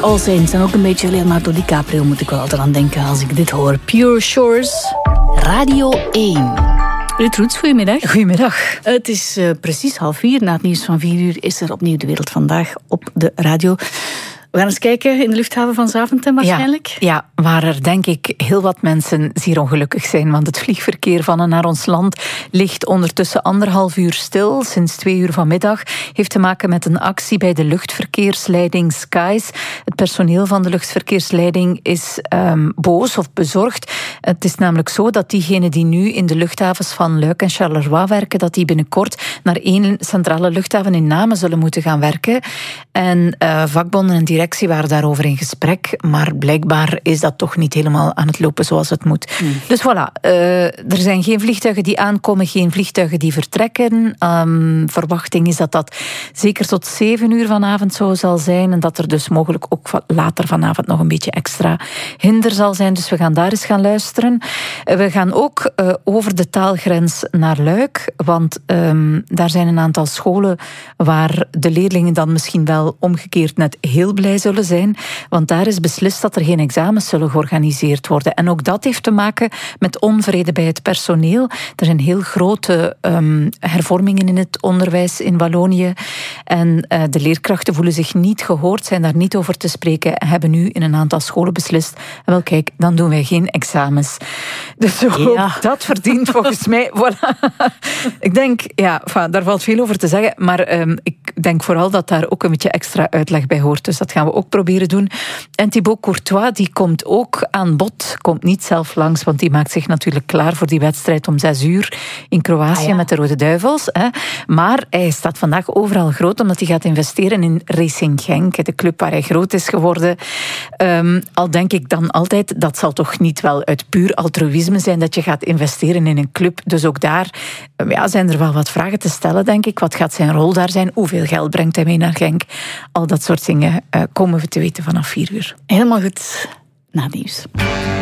All Saints en ook een beetje Leonardo DiCaprio moet ik wel altijd aan denken als ik dit hoor. Pure Shores, Radio 1. Ruud Roets, goedemiddag. Goedemiddag. Het is precies 3:30. Na het nieuws van 4:00 is er opnieuw De Wereld Vandaag op de radio. We gaan eens kijken in de luchthaven van Zaventem waarschijnlijk. Ja, waar er denk ik heel wat mensen zeer ongelukkig zijn. Want het vliegverkeer van en naar ons land ligt ondertussen 1,5 uur stil. Sinds 2:00 vanmiddag. Heeft te maken met een actie bij de luchtverkeersleiding Skies. Het personeel van de luchtverkeersleiding is boos of bezorgd. Het is namelijk zo dat diegenen die nu in de luchthavens van Luik en Charleroi werken, dat die binnenkort naar 1 centrale luchthaven in Namen zullen moeten gaan werken. En vakbonden en directie waren daarover in gesprek, maar blijkbaar is dat toch niet helemaal aan het lopen zoals het moet. Dus voilà, er zijn geen vliegtuigen die aankomen, geen vliegtuigen die vertrekken. Verwachting is dat dat zeker tot 7:00 vanavond zo zal zijn en dat er dus mogelijk ook later vanavond nog een beetje extra hinder zal zijn. Dus we gaan daar eens gaan luisteren. We gaan ook over de taalgrens naar Luik, want daar zijn een aantal scholen waar de leerlingen dan misschien wel omgekeerd net heel blij zullen zijn, want daar is beslist dat er geen examens zullen georganiseerd worden. En ook dat heeft te maken met onvrede bij het personeel. Er zijn heel grote hervormingen in het onderwijs in Wallonië en de leerkrachten voelen zich niet gehoord, zijn daar niet over te spreken en hebben nu in een aantal scholen beslist, wel kijk, dan doen wij geen examens. Dus dat verdient volgens mij, voilà. Ik denk, daar valt veel over te zeggen, maar ik denk vooral dat daar ook een beetje extra uitleg bij hoort. Dus dat gaan we ook proberen doen. En Thibaut Courtois, die komt ook aan bod. Komt niet zelf langs, want die maakt zich natuurlijk klaar voor die wedstrijd om 6:00 in Kroatië met de Rode Duivels. Hè. Maar hij staat vandaag overal groot, omdat hij gaat investeren in Racing Genk, de club waar hij groot is geworden. Al denk ik dan altijd, dat zal toch niet wel uit puur altruïsme zijn dat je gaat investeren in een club. Dus ook daar zijn er wel wat vragen te stellen, denk ik. Wat gaat zijn rol daar zijn? Hoeveel geld brengt hij mee naar Genk? Al dat soort dingen komen we te weten vanaf 4:00. Helemaal goed. Na het nieuws.